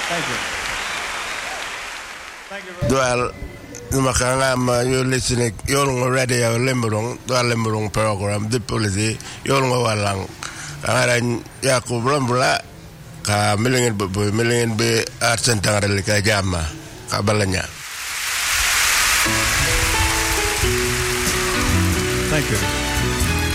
Thank you. Thank you very much. Dual makangama you listening yolong radio lembrong dual lembrong program the policy yolong walang kangaran Yakub Lambula ka milingin be arsen tangarel ka jama kabalanya. Thank you.